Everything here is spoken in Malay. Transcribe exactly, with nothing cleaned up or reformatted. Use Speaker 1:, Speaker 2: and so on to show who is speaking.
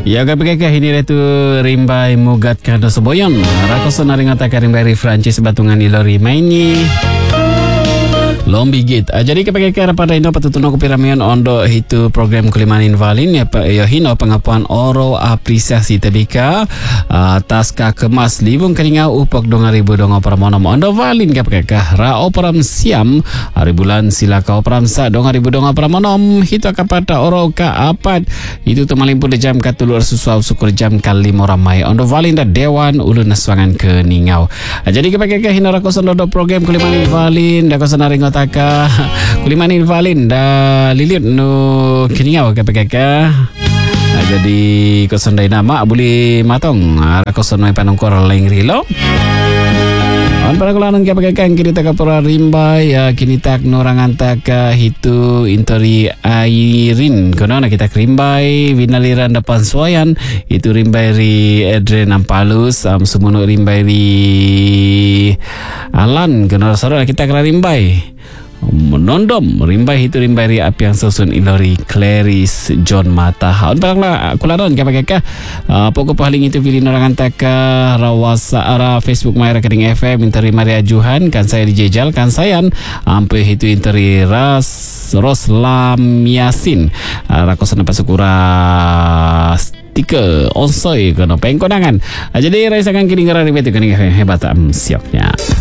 Speaker 1: Ya kapag ini tu rimbai mugat kado seboyon. Rako sonari ngata rimbai Francis batungan ilori maini. Lombi git. Uh, jadi kapag kaya pada ino patutunan ko piramion ondo itu program kulimanin valin ya pa yo hino pengapuan oro apresiasi tabika uh, taska kemas libung karinga upok donga ribu donga pramonom ondo valin kapag kaya ra operam siam hari bulan silaka operam sa donga ribu donga pramonom hito kapata oro ka apat itu tumalimpun jam katulur susuau sukur jam kali moramai ondo valin da dewan ulun naswangan ke ningau. Uh, jadi kapag kaya hino rakosan ondo program kulimanin valin da kosan ringot ka kulimanin valin da lilit no kiningau kapagaka nah, jadi kosondai nama boleh matong ara kosondai panongkor laing rilo on para kulanan kapagaka kini taka para rimbai ya kini tak norangan taka hitu intori airin kono na kita rimbai vinaliran depan suayan itu rimbai ri Edren Ampalus um, semuno rimbai ri Alan kono saro kita kira rimbai menondom rimbai itu rimbai ri api yang susun ilori Clarice John Mata on paranglah kularon kapag ka uh, poko paling itu pilih norangan taka rawasa ara Facebook Maira Keding F M interi Maria Juhan kan saya dijejal kan sayan ampe itu interi Ras Roslam Yasin uh, rakosan pasukura tiga onsoi kono pengkonangan uh, jadi raisakan kini ngara ribet kini hebat am siapnya.